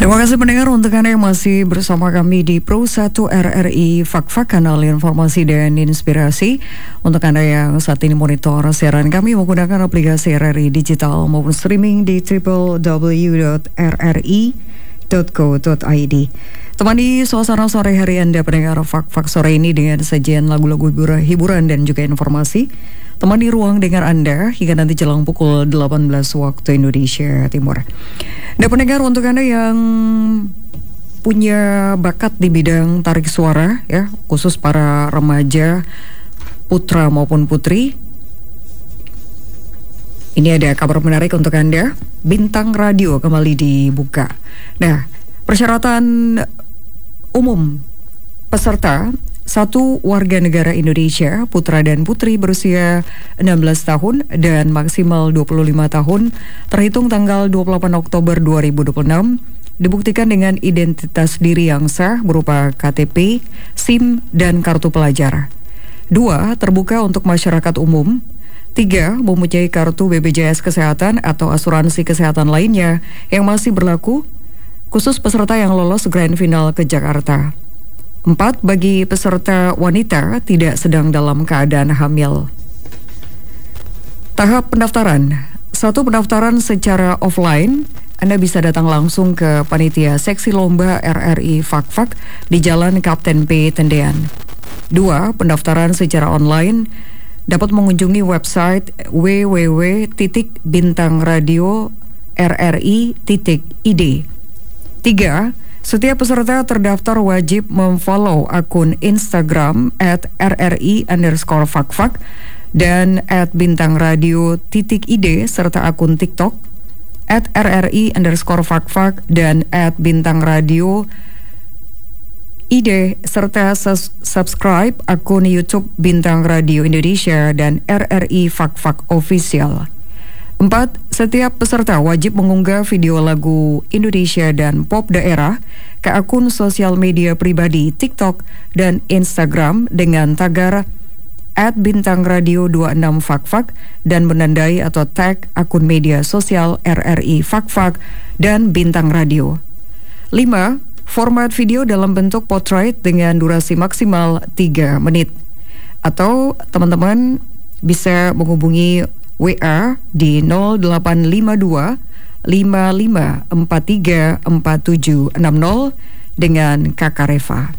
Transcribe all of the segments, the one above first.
Terima kasih pendengar untuk Anda yang masih bersama kami di Pro 1 RRI Fak-Fak, kanal informasi dan inspirasi. Untuk Anda yang saat ini monitor siaran kami menggunakan aplikasi RRI digital maupun streaming di www.rri.co.id. Temani suasana sore hari Anda pendengar Fak-Fak sore ini dengan sajian lagu-lagu hiburan dan juga informasi. Temani ruang dengar Anda hingga nanti jelang pukul 18 waktu Indonesia Timur. Dan pendengar untuk Anda yang punya bakat di bidang tarik suara ya, khusus para remaja, putra maupun putri, ini ada kabar menarik untuk Anda. Bintang Radio kembali dibuka. Nah, persyaratan umum peserta: 1. Warga negara Indonesia, putra dan putri berusia 16 tahun dan maksimal 25 tahun, terhitung tanggal 28 Oktober 2026, dibuktikan dengan identitas diri yang sah berupa KTP, SIM, dan kartu pelajar. 2. Terbuka untuk masyarakat umum. 3. Mempunyai kartu BPJS Kesehatan atau asuransi kesehatan lainnya yang masih berlaku, khusus peserta yang lolos Grand Final ke Jakarta. 4. Bagi peserta wanita tidak sedang dalam keadaan hamil. Tahap pendaftaran: 1. Pendaftaran secara offline. Anda bisa datang langsung ke Panitia Seksi Lomba RRI Fak-Fak di Jalan Kapten P. Tendean. 2. Pendaftaran secara online. Dapat mengunjungi website www.bintangradio.rri.id. 3. Setiap peserta terdaftar wajib memfollow akun Instagram @rri_fakfak dan @bintangradio.id serta akun TikTok @rri_fakfak dan @bintangradio.id serta subscribe akun YouTube Bintang Radio Indonesia dan RRI Fak-Fak Official. 4. Setiap peserta wajib mengunggah video lagu Indonesia dan pop daerah ke akun sosial media pribadi TikTok dan Instagram dengan tagar @bintangradio26fakfak dan menandai atau tag akun media sosial RRI Fak-Fak dan Bintang Radio. 5. Format video dalam bentuk portrait dengan durasi maksimal 3 menit. Atau teman-teman bisa menghubungi WA di 0852 5543 4760 dengan Kakak Reva.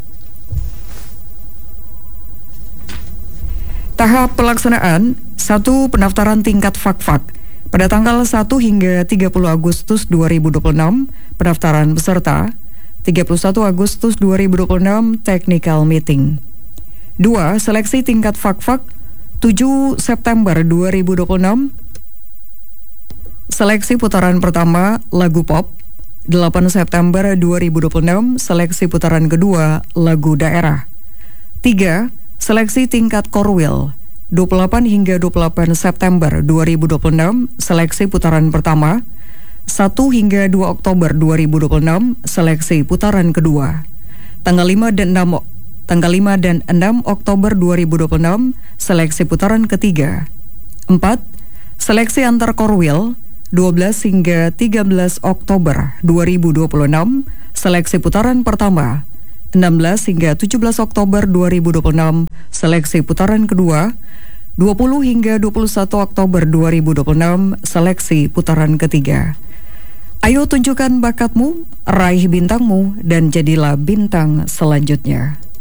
Tahap pelaksanaan: 1. Pendaftaran tingkat Fak-Fak. Pada tanggal 1 hingga 30 Agustus 2026, pendaftaran peserta. 31 Agustus 2026, technical meeting. 2. Seleksi tingkat Fak-Fak. 7 September 2026, seleksi putaran pertama lagu pop. 8 September 2026, seleksi putaran kedua lagu daerah. 3. Seleksi tingkat Korwil. 28 hingga 28 September 2026, seleksi putaran pertama. 1 hingga 2 Oktober 2026, seleksi putaran kedua. Tanggal 5 dan 6 Oktober 2026, seleksi putaran ketiga. 4. Seleksi antar Korwil. 12 hingga 13 Oktober 2026, seleksi putaran pertama. 16 hingga 17 Oktober 2026, seleksi putaran kedua. 20 hingga 21 Oktober 2026, seleksi putaran ketiga. Ayo tunjukkan bakatmu, raih bintangmu, dan jadilah bintang selanjutnya.